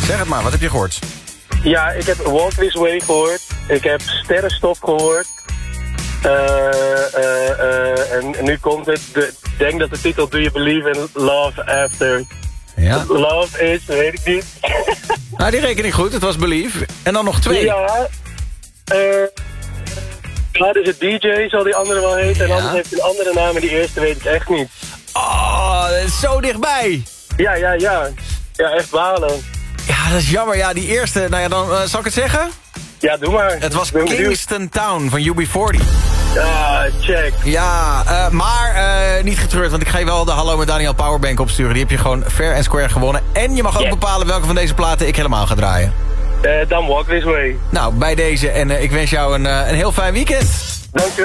Zeg het maar, wat heb je gehoord? Ja, ik heb Walk This Way gehoord. Ik heb Sterrenstof gehoord. En nu komt het. Ik denk dat de titel Do You Believe in Love After... Ja. Love is, weet ik niet. Nou, die reken ik goed. Het was Believe. En dan nog 2. Ja. Ja, dus het DJ zal die andere wel heten. En anders heeft hij een andere naam en die eerste weet ik echt niet. Oh, dat is zo dichtbij. Ja. Ja, echt balen. Ja, dat is jammer. Ja, die eerste. Nou ja, dan zal ik het zeggen? Ja, doe maar. Het was Ben benieuwd. Kingston Town van UB40. Ja, check. Ja, maar niet getreurd, want ik ga je wel de Hallo met Daniel Powerbank opsturen. Die heb je gewoon fair en square gewonnen. En je mag ook bepalen welke van deze platen ik helemaal ga draaien. Dan Walk This Way. Nou, bij deze. En ik wens jou een heel fijn weekend. Dankjewel.